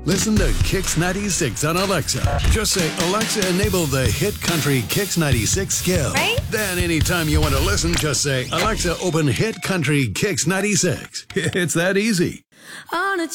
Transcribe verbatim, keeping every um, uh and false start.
Listen to Kix ninety-six on Alexa. Just say, Alexa, enable the hit country Kix ninety-six skill. Right? Then anytime you want to listen, just say, Alexa, open hit country Kix ninety-six. It's that easy. On a